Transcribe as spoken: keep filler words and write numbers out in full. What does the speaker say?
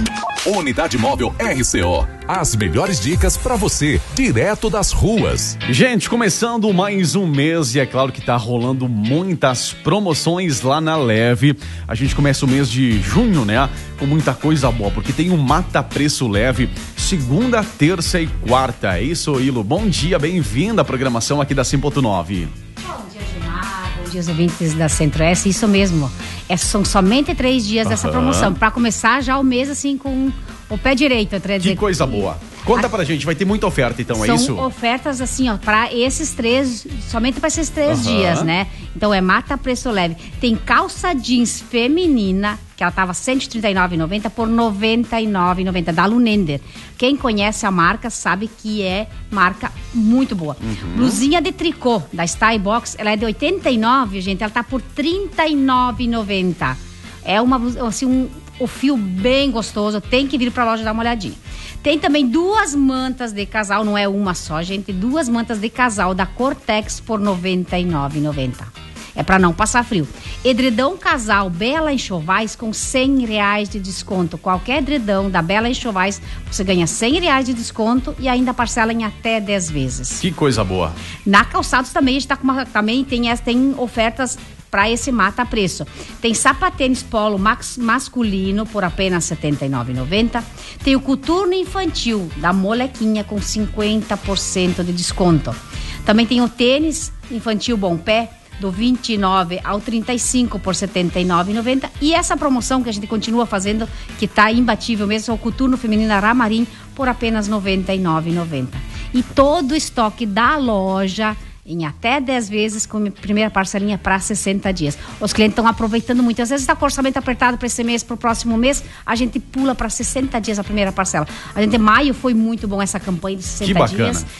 Unidade Móvel R C O. As melhores dicas para você, direto das ruas. Gente, começando mais um mês e é claro que tá rolando muitas promoções lá na Leve. A gente começa o mês de junho, né? Com muita coisa boa, porque tem um Mata Preço Leve segunda, terça e quarta. É isso, Ilo. Bom dia, bem-vinda à programação aqui da cem ponto nove. Bom dia, Gilmar. Bom dia, os ouvintes da Centro-Oeste. Isso mesmo. É, são somente três dias dessa Aham. promoção. Para começar já o mês assim com o pé direito. Eu Que coisa boa. Conta pra gente, vai ter muita oferta então, São é isso? São ofertas assim, ó, para esses três, somente para esses três Aham. dias, né? Então é Mata Preço Leve. Tem calça jeans feminina, que ela tava cento e trinta e nove reais e noventa centavos por noventa e nove reais e noventa centavos, da Lunender. Quem conhece a marca sabe que é marca muito boa. Uhum. Blusinha de tricô da Style Box, ela é de oitenta e nove reais, gente, ela tá por trinta e nove reais e noventa centavos. É uma blusa, assim, um o fio bem gostoso, tem que vir pra loja dar uma olhadinha. Tem também duas mantas de casal, não é uma só, gente, duas mantas de casal da Cortex por noventa e nove reais e noventa centavos. É pra não passar frio. Edredão casal Bela Enxovais com cem reais de desconto. Qualquer edredão da Bela Enxovais, você ganha cem reais de desconto e ainda parcela em até dez vezes. Que coisa boa. Na Calçados também, a gente tá com uma, também tem, tem ofertas para esse mata preço. Tem sapatênis polo max, masculino por apenas setenta e nove reais e noventa centavos. Tem o coturno infantil da Molequinha com cinquenta por cento de desconto. Também tem o tênis infantil Bom Pé do vinte e nove ao trinta e cinco por setenta e nove reais e noventa centavos. E essa promoção que a gente continua fazendo, que tá imbatível mesmo, é o coturno feminino Aramarim por apenas noventa e nove reais e noventa centavos. E todo o estoque da loja em até dez vezes com a primeira parcelinha para sessenta dias. Os clientes estão aproveitando muito. Às vezes está com o orçamento apertado para esse mês, para o próximo mês, a gente pula para sessenta dias a primeira parcela. A gente, em maio foi muito bom essa campanha de sessenta que bacana. dias.